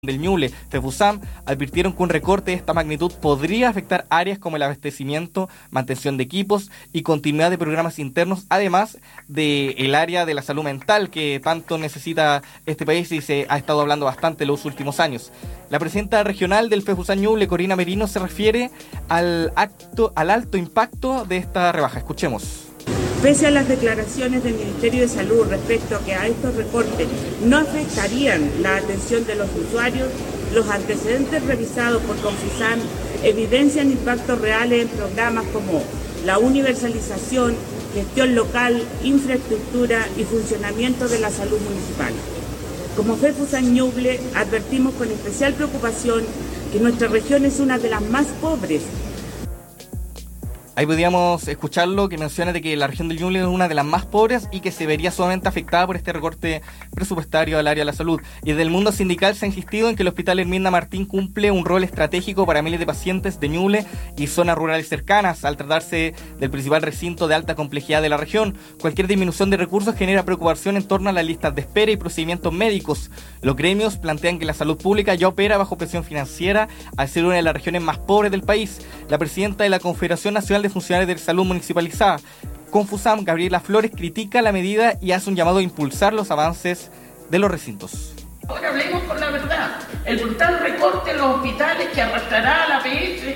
del Ñuble, FEFUSAM, advirtieron que un recorte de esta magnitud podría afectar áreas como el abastecimiento, mantención de equipos y continuidad de programas internos, además del área de la salud mental que tanto necesita este país y se ha estado hablando bastante en los últimos años. La presidenta regional del FEFUSAM Ñuble, Corina Merino, se refiere al alto impacto de esta rebaja. Escuchemos. Pese a las declaraciones del Ministerio de Salud respecto a que a estos recortes no afectarían la atención de los usuarios, los antecedentes revisados por Confusam evidencian impactos reales en programas como la universalización, gestión local, infraestructura y funcionamiento de la salud municipal. Como FEFUSAM Ñuble advertimos con especial preocupación que nuestra región es una de las más pobres. Ahí podíamos escucharlo, que menciona de que la región del Ñuble es una de las más pobres y que se vería sumamente afectada por este recorte presupuestario al área de la salud. Y desde el mundo sindical se ha insistido en que el Hospital Herminda Martín cumple un rol estratégico para miles de pacientes de Ñuble y zonas rurales cercanas, al tratarse del principal recinto de alta complejidad de la región. Cualquier disminución de recursos genera preocupación en torno a las listas de espera y procedimientos médicos. Los gremios plantean que la salud pública ya opera bajo presión financiera al ser una de las regiones más pobres del país. La presidenta de la Confederación Nacional de Funcionarios de Salud Municipalizada, Confusam, Gabriela Flores, critica la medida y hace un llamado a impulsar los avances de los recintos. Ahora hablemos con la verdad. El brutal recorte en los hospitales que arrastrará a la APS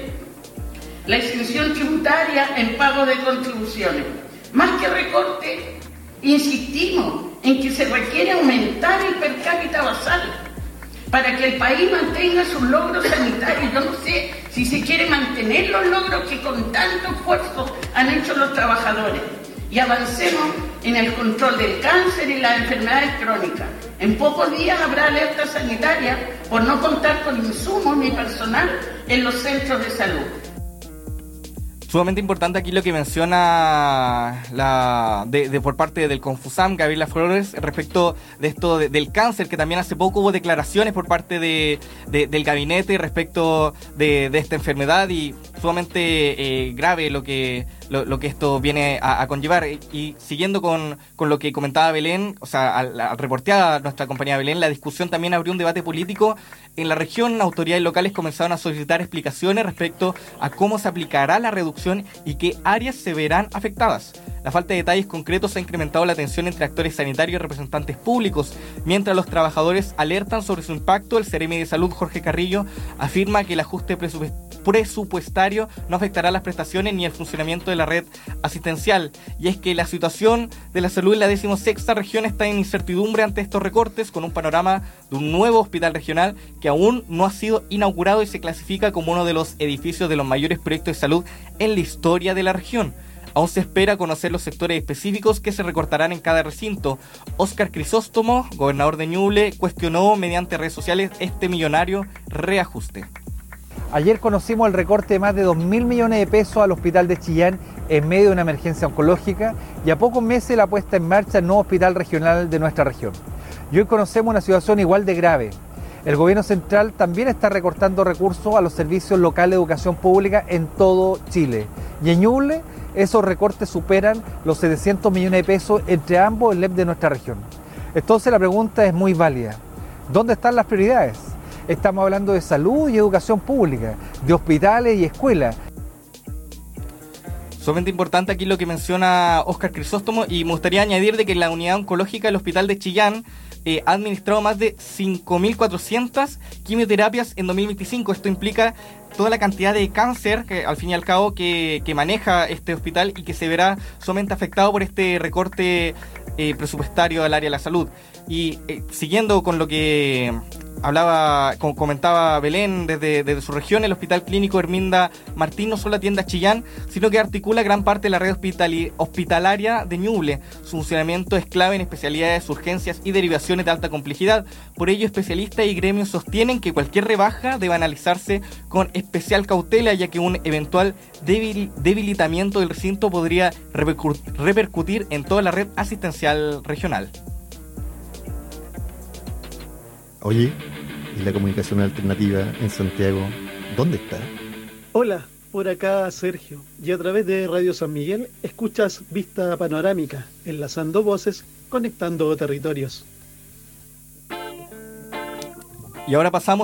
la exención tributaria en pago de contribuciones. Más que recorte, insistimos en que se requiere aumentar el per cápita basal para que el país mantenga sus logros sanitarios. Yo no sé si se quiere mantener los logros que con tanto esfuerzo han hecho los trabajadores. Y avancemos en el control del cáncer y las enfermedades crónicas. En pocos días habrá alerta sanitaria por no contar con insumos ni personal en los centros de salud. Sumamente importante aquí lo que menciona por parte del Confusam, Gabriela Flores, respecto de esto del cáncer, que también hace poco hubo declaraciones por parte del gabinete respecto de esta enfermedad, y sumamente grave lo que esto viene a conllevar. Y siguiendo con lo que comentaba Belén, o sea, al reportear nuestra compañera Belén, la discusión también abrió un debate político. En la región, autoridades locales comenzaron a solicitar explicaciones respecto a cómo se aplicará la reducción y qué áreas se verán afectadas. La falta de detalles concretos ha incrementado la tensión entre actores sanitarios y representantes públicos. Mientras los trabajadores alertan sobre su impacto, el Seremi de Salud, Jorge Carrillo, afirma que el ajuste presupuestario no afectará las prestaciones ni el funcionamiento de la red asistencial. Y es que la situación de la salud en la 16ª región está en incertidumbre ante estos recortes, con un panorama de un nuevo hospital regional que aún no ha sido inaugurado y se clasifica como uno de los edificios de los mayores proyectos de salud en la historia de la región. Aún se espera conocer los sectores específicos que se recortarán en cada recinto. Óscar Crisóstomo, gobernador de Ñuble, cuestionó mediante redes sociales este millonario reajuste. Ayer conocimos el recorte de más de 2.000 millones de pesos al hospital de Chillán en medio de una emergencia oncológica, y a pocos meses la puesta en marcha del nuevo hospital regional de nuestra región. Y hoy conocemos una situación igual de grave. El gobierno central también está recortando recursos a los servicios locales de educación pública en todo Chile. Y en Ñuble, esos recortes superan los 700 millones de pesos entre ambos el LEP de nuestra región. Entonces la pregunta es muy válida. ¿Dónde están las prioridades? Estamos hablando de salud y educación pública, de hospitales y escuelas. Sumamente importante aquí lo que menciona Óscar Crisóstomo, y me gustaría añadir de que la unidad oncológica del hospital de Chillán ha administrado más de 5.400 quimioterapias en 2025. Esto implica toda la cantidad de cáncer que al fin y al cabo que maneja este hospital y que se verá sumamente afectado por este recorte presupuestario al área de la salud. Y siguiendo con lo que comentaba Belén desde su región, el Hospital Clínico Herminda Martín no solo atiende a Chillán, sino que articula gran parte de la red hospitalaria de Ñuble. Su funcionamiento es clave en especialidades, urgencias y derivaciones de alta complejidad. Por ello, especialistas y gremios sostienen que cualquier rebaja debe analizarse con especial cautela, ya que un eventual debilitamiento del recinto podría repercutir en toda la red asistencial regional. Oye, ¿y la comunicación alternativa en Santiago dónde está? Hola, por acá Sergio, y a través de Radio San Miguel escuchas Vista Panorámica, enlazando voces, conectando territorios. Y ahora pasamos